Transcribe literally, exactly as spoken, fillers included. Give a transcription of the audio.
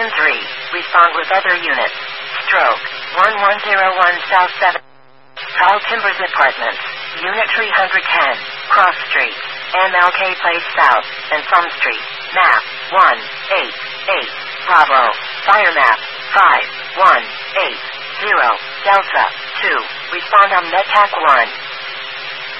Division three, respond with other units. Stroke, one one zero one South seven. Tall Timbers Apartments, Unit three hundred ten, Cross Street, M L K Place South, and Plum Street. Map, one eight eight, Bravo. Fire map, five one eight zero, Delta, two. Respond on Metcalf one.